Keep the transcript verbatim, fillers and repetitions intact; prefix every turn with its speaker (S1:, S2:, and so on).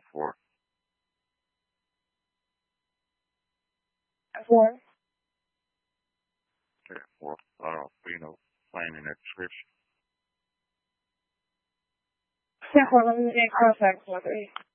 S1: for?
S2: Four.
S1: Okay, well, uh, you know, finding that description.
S2: Yeah, hold on, let me get cross-eyed for three.